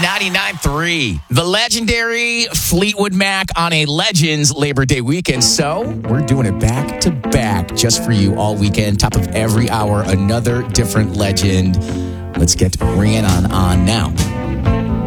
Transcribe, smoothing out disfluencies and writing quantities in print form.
99.3. The legendary Fleetwood Mac on a Legends Labor Day weekend. So we're doing it back to back just for you all weekend. Top of every hour, another different legend. Let's get Rhiannon on now.